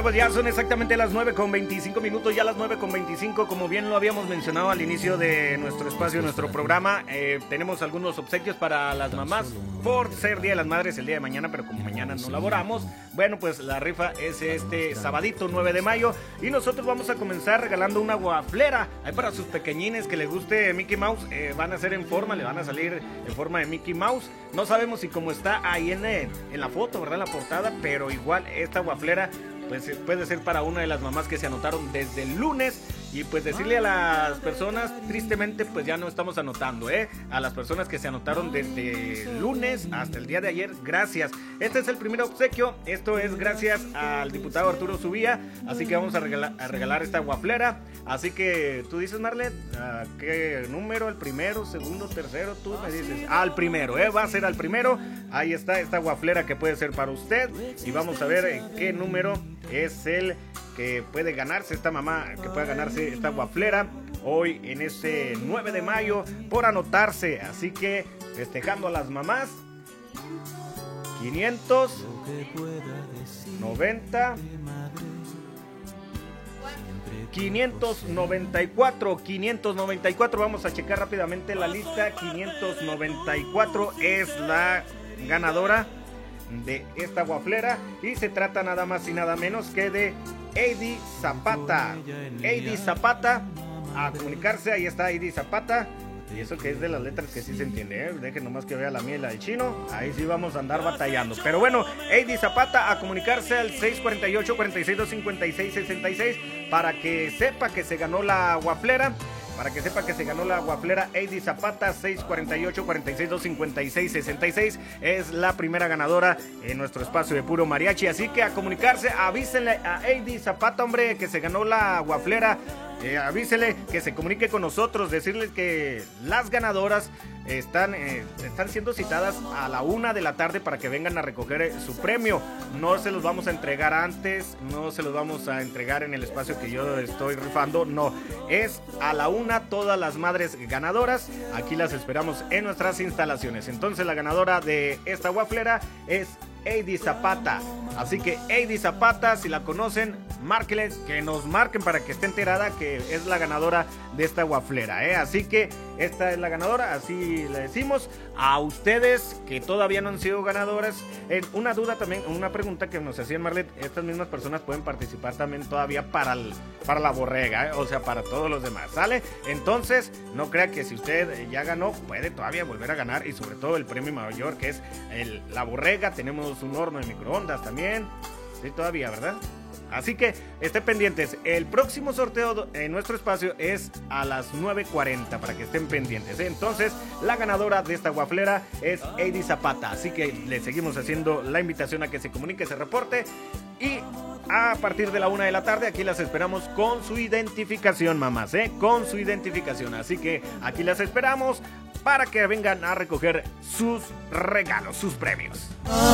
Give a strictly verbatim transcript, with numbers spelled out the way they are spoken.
pues ya son exactamente las nueve con veinticinco minutos, ya las nueve con veinticinco, como bien lo habíamos mencionado al inicio de nuestro espacio, nuestro programa. Eh, tenemos algunos obsequios para las mamás por ser Día de las Madres el día de mañana, pero como mañana no laboramos, bueno, pues la rifa es este sabadito nueve de mayo y nosotros vamos a comenzar regalando una guaflera ahí para sus pequeñines que les guste Mickey Mouse. Eh, van a ser en forma, le van a salir en forma de Mickey Mouse. No sabemos si como está ahí en, en la foto, ¿verdad? En la portada, pero igual esta guaflera pues puede ser para una de las mamás que se anotaron desde el lunes. Y pues decirle a las personas, tristemente pues ya no estamos anotando, ¿eh? A las personas que se anotaron desde el lunes hasta el día de ayer, gracias. Este es el primer obsequio, esto es gracias al diputado Arturo Subía, así que vamos a regalar, a regalar esta guaflera. Así que tú dices, Marlet, ¿qué número? ¿El primero, segundo, tercero? Tú me dices, al primero, ¿eh? Va a ser al primero. Ahí está esta guaflera que puede ser para usted. Y vamos a ver qué número es el que puede ganarse esta mamá, que puede ganarse esta guaflera hoy en este nueve de mayo por anotarse. Así que festejando a las mamás, quinientos noventa, quinientos noventa y cuatro, quinientos noventa y cuatro, vamos a checar rápidamente la lista. Quinientos noventa y cuatro es la ganadora de esta guaflera y se trata nada más y nada menos que de Heidi Zapata. Heidi Zapata, a comunicarse, ahí está Heidi Zapata. Y eso que es de las letras que sí se entiende, ¿eh? Dejen nomás que vea la mía y la del chino. Ahí sí vamos a andar batallando. Pero bueno, Heidi Zapata, a comunicarse al seis cuatro ocho, cuatro seis dos, cinco seis seis seis para que sepa que se ganó la guaflera. Para que sepa que se ganó la guaflera, Heidi Zapata, seis cuatro ocho, cuatro seis dos, cinco seis seis seis, es la primera ganadora en nuestro espacio de Puro Mariachi. Así que a comunicarse, avísenle a Heidi Zapata, hombre, que se ganó la guaflera. Eh, avísele que se comunique con nosotros, decirles que las ganadoras están, eh, están siendo citadas a la una de la tarde para que vengan a recoger eh, su premio. No se los vamos a entregar antes, no se los vamos a entregar en el espacio que yo estoy rifando, no, es a la una todas las madres ganadoras. Aquí las esperamos en nuestras instalaciones. Entonces la ganadora de esta guaflera es Heidi Zapata. Así que Heidi Zapata, si la conocen, márquenles, que nos marquen para que esté enterada que es la ganadora de esta guaflera, ¿eh? Así que esta es la ganadora, así le decimos. A ustedes que todavía no han sido ganadoras, eh, una duda también, una pregunta que nos hacían, Marlet, estas mismas personas pueden participar también todavía para, el, para la borrega, ¿eh? O sea, para todos los demás, ¿sale? Entonces, no crea que si usted ya ganó, puede todavía volver a ganar, y sobre todo el premio mayor, que es el, la borrega. Tenemos un horno de microondas también, sí, todavía, ¿verdad? Así que estén pendientes. El próximo sorteo en nuestro espacio es a las nueve cuarenta para que estén pendientes, ¿eh? Entonces la ganadora de esta guaflera es Heidi Zapata. Así que le seguimos haciendo la invitación a que se comunique, se reporte. Y a partir de la una de la tarde aquí las esperamos con su identificación, mamás, ¿eh? Con su identificación. Así que aquí las esperamos para que vengan a recoger sus regalos, sus premios.